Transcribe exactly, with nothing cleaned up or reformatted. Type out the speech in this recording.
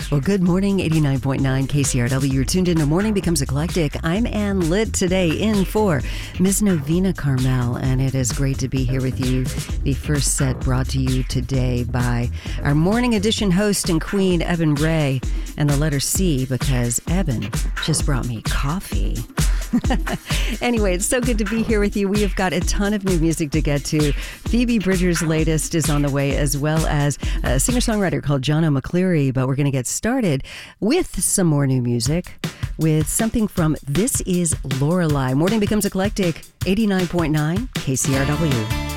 Well, good morning, eighty-nine point nine K C R W. You're tuned in to Morning Becomes Eclectic. I'm Ann Litt today in for Miz Novena Carmel, and it is great to be here with you. The first set brought to you today by our morning edition host and queen, Eben Ray, and the letter C because Eben just brought me coffee. Anyway, it's so good to be here with you. We have got a ton of new music to get to. Phoebe Bridgers' latest is on the way, as well as a singer-songwriter called Jono McCleary. But we're going to get started with some more new music with something from This Is Lorelei. Morning Becomes Eclectic, eighty-nine point nine K C R W.